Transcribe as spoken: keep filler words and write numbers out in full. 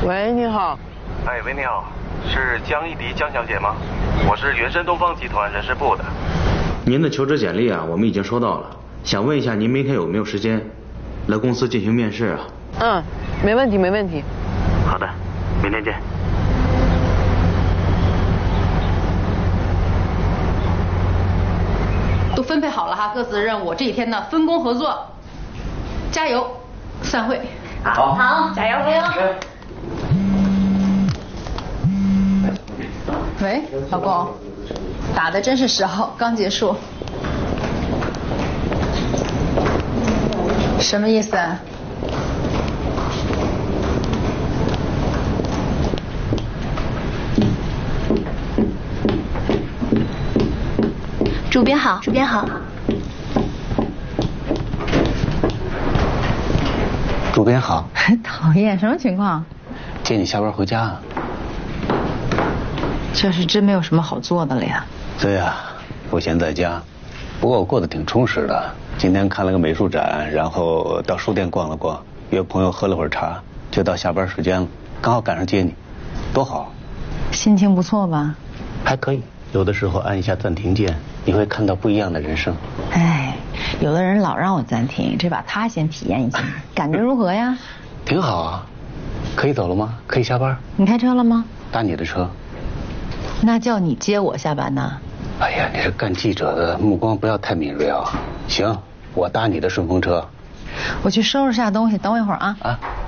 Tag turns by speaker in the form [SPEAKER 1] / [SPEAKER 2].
[SPEAKER 1] 喂，你好。
[SPEAKER 2] 哎，喂，你好，是江一迪江小姐吗？我是原深东方集团人事部的。
[SPEAKER 3] 您的求职简历啊，我们已经收到了，想问一下您明天有没有时间来公司进行面试啊？
[SPEAKER 1] 嗯，没问题，没问题。
[SPEAKER 3] 好的，明天见。
[SPEAKER 4] 都分配好了哈，各自的任务，这几天呢分工合作，加油，散会。
[SPEAKER 5] 好，好，加油加油。
[SPEAKER 4] 喂，老公，打的真是时候，刚结束。什么意思啊？
[SPEAKER 5] 主编好，主编好。
[SPEAKER 6] 主编好。
[SPEAKER 4] 讨厌，什么情况？
[SPEAKER 6] 接你下班回家。
[SPEAKER 4] 这是真没有什么好做的了呀。
[SPEAKER 6] 对呀，我现在家，不过我过得挺充实的。今天看了个美术展，然后到书店逛了逛，约朋友喝了会儿茶，就到下班时间了，刚好赶上接你，多好。
[SPEAKER 4] 心情不错吧？
[SPEAKER 6] 还可以，有的时候按一下暂停键，你会看到不一样的人生。
[SPEAKER 4] 哎，有的人老让我暂停，这把他先体验一下，感觉如何呀？
[SPEAKER 6] 挺好啊。可以走了吗？可以下班？
[SPEAKER 4] 你开车了吗？
[SPEAKER 6] 搭你的车。
[SPEAKER 4] 那叫你接我下班呢？
[SPEAKER 6] 哎呀，你是干记者的，目光不要太敏锐啊。行，我搭你的顺风车。
[SPEAKER 4] 我去收拾下东西，等我一会儿啊。
[SPEAKER 6] 啊。